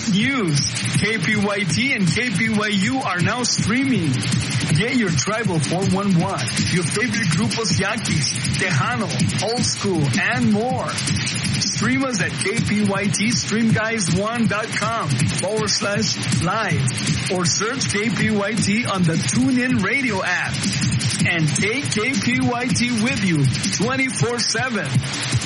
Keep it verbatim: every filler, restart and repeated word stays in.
news. K P Y T and K P Y U are now streaming. Get your Tribal four one one, your favorite Grupos Yaquis, Tejano, Old School, and more. Stream us at K P Y T stream guys one dot com forward slash live or search K P Y T on the TuneIn Radio app. And take K P Y T with you twenty-four seven.